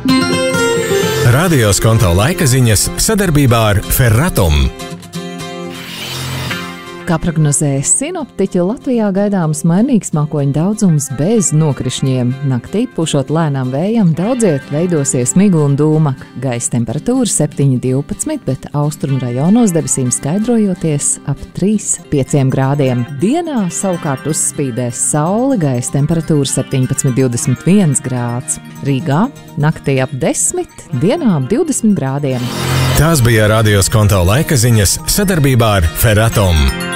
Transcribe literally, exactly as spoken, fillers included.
Radio Skonto laika ziņas sadarbībā ar Ferratum. Kā prognozēja sinoptiķi, Latvijā gaidāms mainīgs mākoņu daudzums bez nokrišņiem. Naktī pušot lēnām vējam, daudziet veidosies migla un dūma. Gaisa temperatūra septiņi divpadsmit, bet austrumu rajonos debesīm skaidrojoties ap trīs pieci grādiem. Dienā savukārt uzspīdēs saule, gaisa temperatūra septiņpadsmit divdesmit viens grāds. Rīgā naktī ap desmit, dienā ap divdesmit grādiem. Tās bija Radio Skonto laika ziņas sadarbībā ar Ferratum.